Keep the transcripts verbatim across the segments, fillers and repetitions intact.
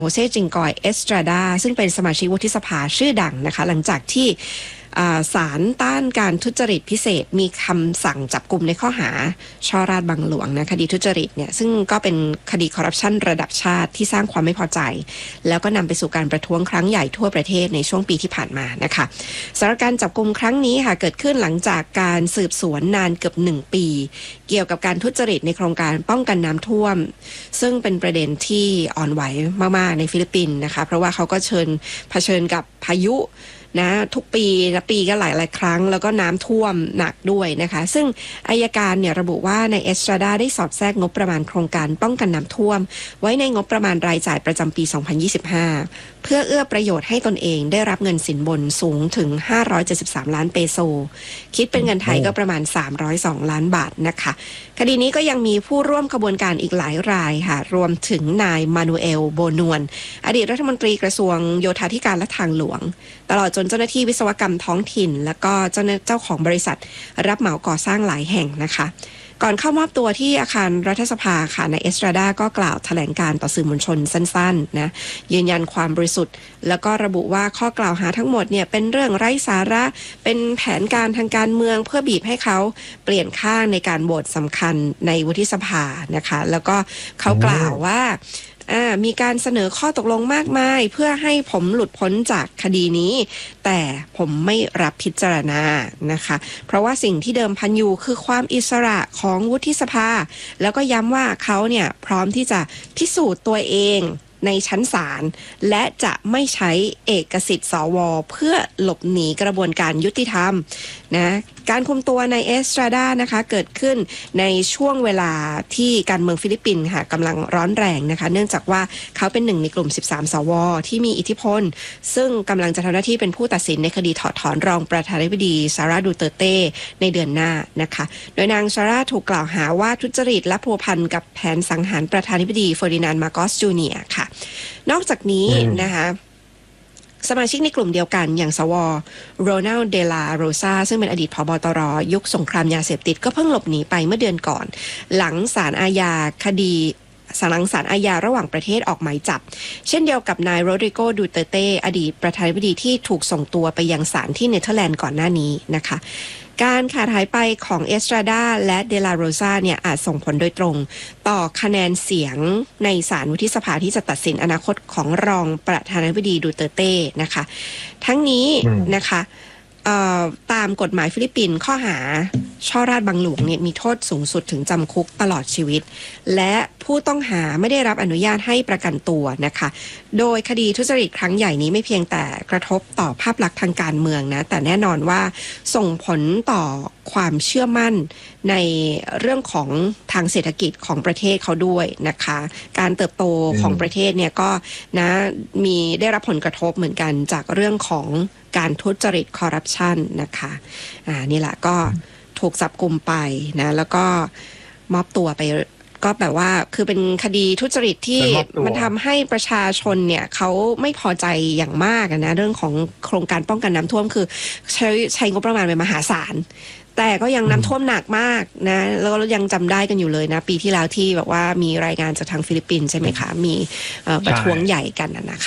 โฮเซจิงกอยเอสตราดาซึ่งเป็นสมาชิกวุฒิสภาชื่อดังนะคะหลังจากที่ศาลต้านการทุจริตพิเศษมีคำสั่งจับกุมในข้อหาช่อราชบังหลวงนะคดีทุจริตเนี่ยซึ่งก็เป็นคดีคอร์รัปชันระดับชาติที่สร้างความไม่พอใจแล้วก็นำไปสู่การประท้วงครั้งใหญ่ทั่วประเทศในช่วงปีที่ผ่านมานะคะสำหรับการจับกุมครั้งนี้ค่ะเกิดขึ้นหลังจากการสืบสวนนานเกือบหนึ่งปีเกี่ยวกับการทุจริตในโครงการป้องกันน้ำท่วมซึ่งเป็นประเด็นที่อ่อนไหวมากๆในฟิลิปปินส์นะคะเพราะว่าเขาก็เชิญเผชิญกับพายุนะทุกปีละปีก็หลายหลายครั้งแล้วก็น้ำท่วมหนักด้วยนะคะซึ่งอัยการเนี่ยระบุว่าในเอสตราดาได้สอดแทรกงบประมาณโครงการป้องกันน้ำท่วมไว้ในงบประมาณรายจ่ายประจำปีสองพันยี่สิบห้าเพื่อเอื้อประโยชน์ให้ตนเองได้รับเงินสินบนสูงถึงห้าร้อยเจ็ดสิบสามล้านเปโซคิดเป็นเงินไทยก็ประมาณสามร้อยสองล้านบาทนะคะคดีนี้ก็ยังมีผู้ร่วมขบวนการอีกหลายรายค่ะรวมถึงนายมานูเอลโบนวนอดีตรัฐมนตรีกระทรวงโยธาธิการและทางหลวงตลอดจนเจ้าหน้าที่วิศวกรรมท้องถิ่นและก็เจ้าเจ้าของบริษัทรับเหมาก่อสร้างหลายแห่งนะคะก่อนเข้ามอบตัวที่อาคารรัฐสภาค่ะนายเอสตราดาก็กล่าวแถลงการต่อสื่อมวลชนสั้นๆนะยืนยันความบริสุทธิ์แล้วก็ระบุว่าข้อกล่าวหาทั้งหมดเนี่ยเป็นเรื่องไร้สาระเป็นแผนการทางการเมืองเพื่อบีบให้เขาเปลี่ยนข้างในการโหวตสำคัญในวุฒิสภานะคะแล้วก็เขากล่าวว่ามีการเสนอข้อตกลงมากมายเพื่อให้ผมหลุดพ้นจากคดีนี้แต่ผมไม่รับพิจารณานะคะเพราะว่าสิ่งที่เดิมพันอยู่คือความอิสระของวุฒิสภาแล้วก็ย้ำว่าเขาเนี่ยพร้อมที่จะพิสูจน์ตัวเองในชั้นศาลและจะไม่ใช้เอกสิทธิ์สวเพื่อหลบหนีกระบวนการยุติธรรมนะการคุมตัวในเอสตราดานะคะเกิดขึ้นในช่วงเวลาที่การเมืองฟิลิปปินส์ค่ะกำลังร้อนแรงนะคะเนื่องจากว่าเขาเป็นหนึ่งในกลุ่มสิบสามสวที่มีอิทธิพลซึ่งกำลังจะทำหน้าที่เป็นผู้ตัดสินในคดีถอดถอนรองประธานาธิบดีซาร่าดูเตอร์เต้ในเดือนหน้านะคะโดยนางซาร่าถูกกล่าวหาว่าทุจริตและพัวพันกับแผนสังหารประธานาธิบดีเฟอร์ดินานด์มาโกสจูเนียร์ค่ะนอกจากนี้นะคะสมาชิกในกลุ่มเดียวกันอย่างสวโรนัลเดลาโรซาซึ่งเป็นอดีตผบตรยุคสงครามยาเสพติดก็เพิ่งหลบหนีไปเมื่อเดือนก่อนหลังศาลอาญาคดีสารศาลอาญาระหว่างประเทศออกหมายจับเช่นเดียวกับนายโรดริโกดูเตเต้อดีตประธานาธิบดีที่ถูกส่งตัวไปยังศาลที่เนเธอร์แลนด์ก่อนหน้านี้นะคะการขาดหายไปของเอสตราดาและเดลาโรซาเนี่ยอาจส่งผลโดยตรงต่อคะแนนเสียงในศาลวุฒิสภาที่จะตัดสินอนาคตของรองประธานาธิบดีดูเตเต้นะคะทั้งนี้นะคะตามกฎหมายฟิลิปปินส์ข้อหาช่อราชบังหลวงเนี่ยมีโทษสูงสุดถึงจำคุกตลอดชีวิตและผู้ต้องหาไม่ได้รับอนุญาตให้ประกันตัวนะคะโดยคดีทุจริตครั้งใหญ่นี้ไม่เพียงแต่กระทบต่อภาพลักษณ์ทางการเมืองนะแต่แน่นอนว่าส่งผลต่อความเชื่อมั่นในเรื่องของทางเศรษฐกิจของประเทศเขาด้วยนะคะการเติบโตของประเทศเนี่ยก็นะมีได้รับผลกระทบเหมือนกันจากเรื่องของการทุจริตคอร์รัปชันนะคะอ่านี่แหละก็ถูกจับกุมไปนะแล้วก็มอบตัวไปก็แบบว่าคือเป็นคดีทุจริตที่มันทำให้ประชาชนเนี่ยเขาไม่พอใจอย่างมากนะเรื่องของโครงการป้องกันน้ำท่วมคือใช้ใช้งบประมาณไปมหาศาลแต่ก็ยังน้ำท่วมหนักมากนะแล้วยังจำได้กันอยู่เลยนะปีที่แล้วที่แบบว่ามีรายงานจากทางฟิลิปปินส์ใช่ไหมคะมีประท้วงใหญ่กันนะคะ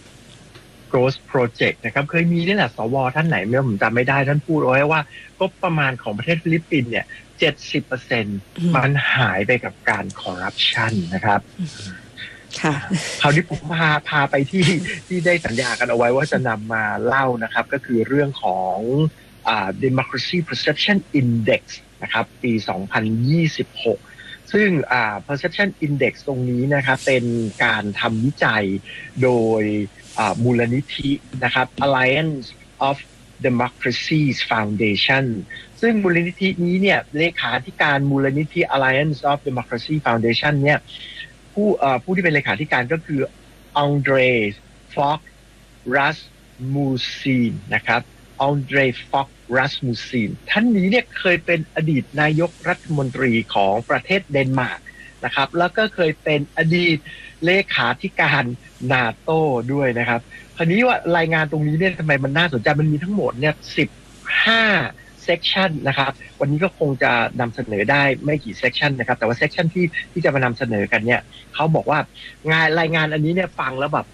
Ghost Project นะครับเคยมีนี่แหละสวท่านไหนเมื่อผมจำไม่ได้ท่านพูดเอาไว้ว่าก็ประมาณของประเทศฟิลิปปินส์เนี่ย เจ็ดสิบเปอร์เซ็นต์ มันหายไปกับการคอร์รัปชันนะครับค่ะคราวนี้ผมพาพาไปที่ที่ได้สัญญากันเอาไว้ว่าจะนำมาเล่านะครับก็คือเรื่องของอ่า Democracy Perception Index นะครับปีสองพันยี่สิบหกซึ่งอ่า Perception Index ตรงนี้นะครับเป็นการทำวิจัยโดยมูลนิธินะครับ Alliance of Democracies Foundation ซึ่งมูลนิธินี้เนี่ยเลขาธิการมูลนิธิ Alliance of Democracy Foundation เนี่ยผู้ผู้ที่เป็นเลขาธิการก็คือองเดรฟ็อกรัสมูซีนนะครับองเดรฟ็อกรัสมูซีนท่านนี้เนี่ยเคยเป็นอดีตนายกรัฐมนตรีของประเทศเดนมาร์กนะครับแล้วก็เคยเป็นอดีตเลขาธิการนาโต้ด้วยนะครับคราวนี้ว่ารายงานตรงนี้เนี่ยทำไมมันน่าสนใจมันมีทั้งหมดเนี่ยสิบห้าเซกชันนะครับวันนี้ก็คงจะนำเสนอได้ไม่กี่เซกชันนะครับแต่ว่าเซกชันที่ที่จะมานำเสนอกันเนี่ยเขาบอกว่างานรายงานอันนี้เนี่ยฟังแล้วแบบ